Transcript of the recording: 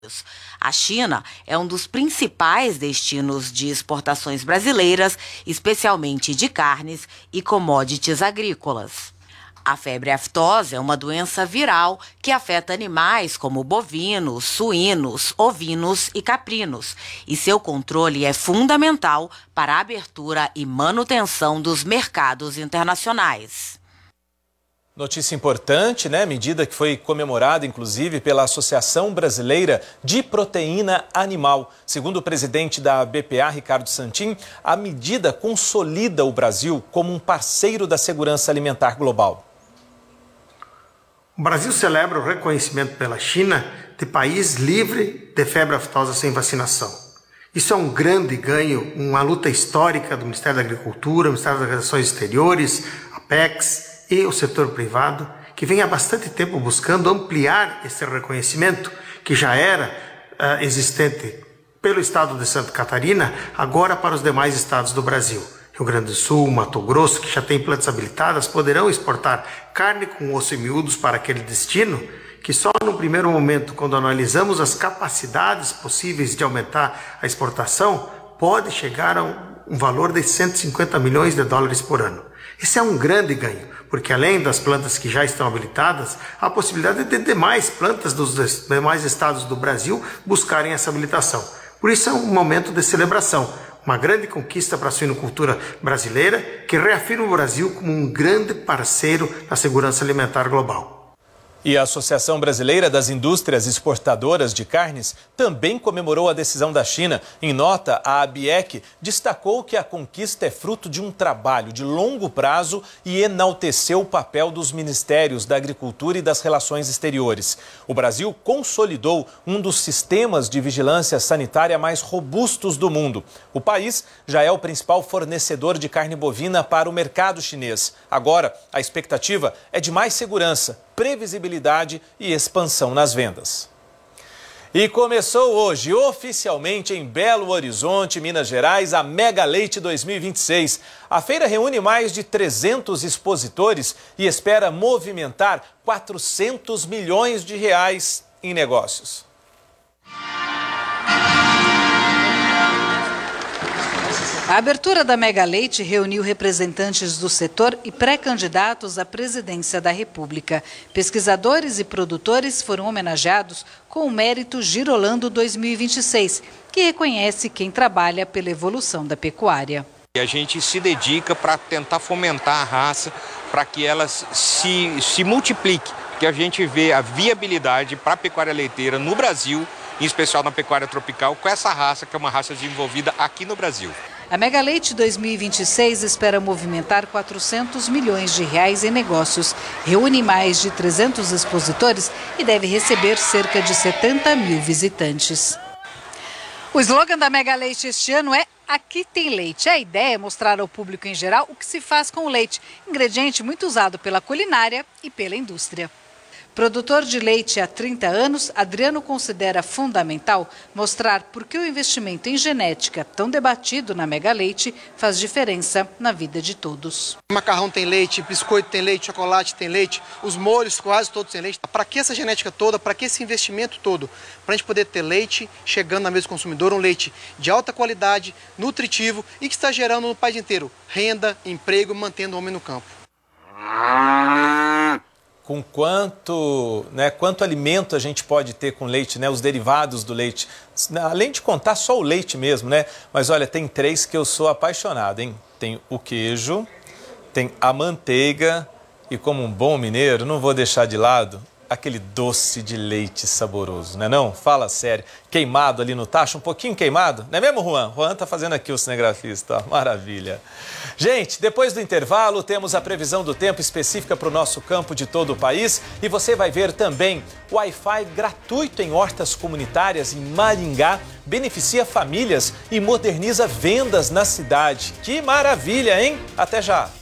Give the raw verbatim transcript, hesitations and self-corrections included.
A China é um dos principais destinos de exportações brasileiras, especialmente de carnes e commodities agrícolas. A febre aftosa é uma doença viral que afeta animais como bovinos, suínos, ovinos e caprinos, e seu controle é fundamental para a abertura e manutenção dos mercados internacionais. Notícia importante, né? Medida que foi comemorada, inclusive, pela Associação Brasileira de Proteína Animal. Segundo o presidente da B P A, Ricardo Santin, a medida consolida o Brasil como um parceiro da segurança alimentar global. O Brasil celebra o reconhecimento pela China de país livre de febre aftosa sem vacinação. Isso é um grande ganho, uma luta histórica do Ministério da Agricultura, do Ministério das Relações Exteriores, Apex e o setor privado, que vem há bastante tempo buscando ampliar esse reconhecimento, que já era uh, existente pelo estado de Santa Catarina, agora para os demais estados do Brasil. Rio Grande do Sul, Mato Grosso, que já tem plantas habilitadas, poderão exportar carne com osso e miúdos para aquele destino, que só no primeiro momento, quando analisamos as capacidades possíveis de aumentar a exportação, pode chegar a um, um valor de cento e cinquenta milhões de dólares por ano. Esse é um grande ganho, porque além das plantas que já estão habilitadas, há a possibilidade de demais plantas dos demais estados do Brasil buscarem essa habilitação. Por isso é um momento de celebração, uma grande conquista para a suinocultura brasileira, que reafirma o Brasil como um grande parceiro na segurança alimentar global. E a Associação Brasileira das Indústrias Exportadoras de Carnes também comemorou a decisão da China. Em nota, a ABIEC destacou que a conquista é fruto de um trabalho de longo prazo e enalteceu o papel dos Ministérios da Agricultura e das Relações Exteriores. O Brasil consolidou um dos sistemas de vigilância sanitária mais robustos do mundo. O país já é o principal fornecedor de carne bovina para o mercado chinês. Agora, a expectativa é de mais segurança, previsibilidade e expansão nas vendas. E começou hoje, oficialmente em Belo Horizonte, Minas Gerais, a Mega Leite dois mil e vinte e seis. A feira reúne mais de trezentos expositores e espera movimentar quatrocentos milhões de reais em negócios. A abertura da Mega Leite reuniu representantes do setor e pré-candidatos à presidência da República. Pesquisadores e produtores foram homenageados com o mérito Girolando dois mil e vinte e seis, que reconhece quem trabalha pela evolução da pecuária. A gente se dedica para tentar fomentar a raça, para que ela se, se multiplique, que a gente vê a viabilidade para a pecuária leiteira no Brasil, em especial na pecuária tropical, com essa raça, que é uma raça desenvolvida aqui no Brasil. A Mega Leite dois mil e vinte e seis espera movimentar quatrocentos milhões de reais em negócios, reúne mais de trezentos expositores e deve receber cerca de setenta mil visitantes. O slogan da Mega Leite este ano é "Aqui tem leite". A ideia é mostrar ao público em geral o que se faz com o leite, ingrediente muito usado pela culinária e pela indústria. Produtor de leite há trinta anos, Adriano considera fundamental mostrar por que o investimento em genética, tão debatido na Mega Leite, faz diferença na vida de todos. Macarrão tem leite, biscoito tem leite, chocolate tem leite, os molhos quase todos têm leite. Para que essa genética toda, para que esse investimento todo? Para a gente poder ter leite chegando na mesa do consumidor, um leite de alta qualidade, nutritivo e que está gerando no país inteiro renda, emprego, mantendo o homem no campo. Com quanto, né, quanto alimento a gente pode ter com leite, né, os derivados do leite. Além de contar só o leite mesmo, né? Mas olha, tem três que eu sou apaixonado, hein? Tem o queijo, tem a manteiga e, como um bom mineiro, não vou deixar de lado aquele doce de leite saboroso, né não? Fala sério. Queimado ali no tacho, um pouquinho queimado, não é mesmo, Juan? Juan tá fazendo aqui o cinegrafista, ó. Maravilha. Gente, depois do intervalo temos a previsão do tempo específica para o nosso campo de todo o país e você vai ver também o Wi-Fi gratuito em hortas comunitárias em Maringá, beneficia famílias e moderniza vendas na cidade. Que maravilha, hein? Até já!